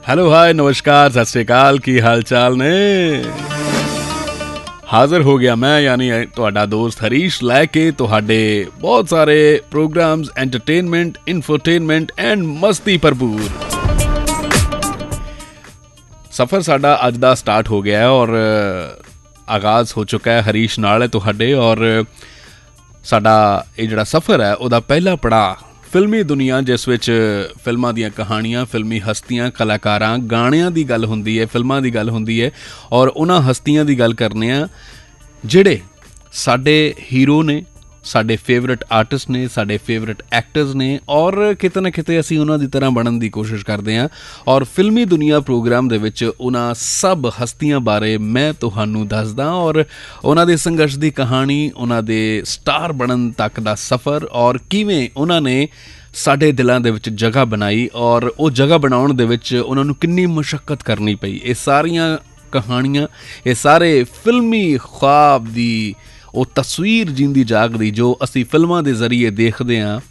Hello ਹਾਏ ਨਮਸਕਾਰ ਸਤਿ ਸ਼੍ਰੀ ਅਕਾਲ ਕੀ ਹਾਲ ਚਾਲ ਨੇ। ਹਾਜ਼ਰ ਹੋ ਗਿਆ ਮੈਂ ਯਾਨੀ ਤੁਹਾਡਾ ਦੋਸਤ ਹਰੀਸ਼ ਲੈ ਕੇ ਤੁਹਾਡੇ ਬਹੁਤ ਸਾਰੇ ਪ੍ਰੋਗਰਾਮਸ ਐਂਟਰਟੇਨਮੈਂਟ ਇਨਫੋਟੇਨਮੈਂਟ ਐਂਡ ਮਸਤੀ ਭਰਪੂਰ। ਸਫ਼ਰ ਸਾਡਾ ਅੱਜ ਦਾ ਸਟਾਰਟ ਹੋ ਗਿਆ ਔਰ ਆਗਾਜ਼ ਹੋ ਚੁੱਕਾ ਹੈ ਹਰੀਸ਼ ਨਾਲ ਤੁਹਾਡੇ। ਔਰ ਸਾਡਾ ਇਹ ਜਿਹੜਾ ਸਫ਼ਰ ਹੈ ਉਹਦਾ ਪਹਿਲਾ ਪੜਾਅ ਫਿਲਮੀ ਦੁਨੀਆ, ਜਿਸ ਵਿੱਚ ਫਿਲਮਾਂ ਦੀਆਂ ਕਹਾਣੀਆਂ, ਫਿਲਮੀ ਹਸਤੀਆਂ, ਕਲਾਕਾਰਾਂ, ਗਾਣਿਆਂ ਦੀ ਗੱਲ ਹੁੰਦੀ ਹੈ, ਫਿਲਮਾਂ ਦੀ ਗੱਲ ਹੁੰਦੀ ਹੈ ਔਰ ਉਹਨਾਂ ਹਸਤੀਆਂ ਦੀ ਗੱਲ ਕਰਨੇ ਆ ਜਿਹੜੇ ਸਾਡੇ ਹੀਰੋ ਨੇ, ਸਾਡੇ ਫੇਵਰਟ ਆਰਟਿਸਟ ਨੇ, ਸਾਡੇ ਫੇਵਰਟ ਐਕਟਰਸ ਨੇ ਔਰ ਕਿਤੇ ਨਾ ਕਿਤੇ ਅਸੀਂ ਉਹਨਾਂ ਦੀ ਤਰ੍ਹਾਂ ਬਣਨ ਦੀ ਕੋਸ਼ਿਸ਼ ਕਰਦੇ ਹਾਂ। ਔਰ ਫਿਲਮੀ ਦੁਨੀਆ ਪ੍ਰੋਗਰਾਮ ਦੇ ਵਿੱਚ ਉਹਨਾਂ ਸਭ ਹਸਤੀਆਂ ਬਾਰੇ ਮੈਂ ਤੁਹਾਨੂੰ ਦੱਸਦਾ ਔਰ ਉਹਨਾਂ ਦੇ ਸੰਘਰਸ਼ ਦੀ ਕਹਾਣੀ, ਉਹਨਾਂ ਦੇ ਸਟਾਰ ਬਣਨ ਤੱਕ ਦਾ ਸਫ਼ਰ ਔਰ ਕਿਵੇਂ ਉਹਨਾਂ ਨੇ ਸਾਡੇ ਦਿਲਾਂ ਦੇ ਵਿੱਚ ਜਗ੍ਹਾ ਬਣਾਈ ਔਰ ਉਹ ਜਗ੍ਹਾ ਬਣਾਉਣ ਦੇ ਵਿੱਚ ਉਹਨਾਂ ਨੂੰ ਕਿੰਨੀ ਮੁਸ਼ੱਕਤ ਕਰਨੀ ਪਈ। ਇਹ ਸਾਰੀਆਂ ਕਹਾਣੀਆਂ, ਇਹ ਸਾਰੇ ਫਿਲਮੀ ख्वाब ਦੀ ਉਹ ਤਸਵੀਰ ਜਿੰਦੀ ਜਾਗਦੀ ਜੋ ਅਸੀਂ ਫਿਲਮਾਂ ਦੇ ਜ਼ਰੀਏ ਦੇਖਦੇ ਹਾਂ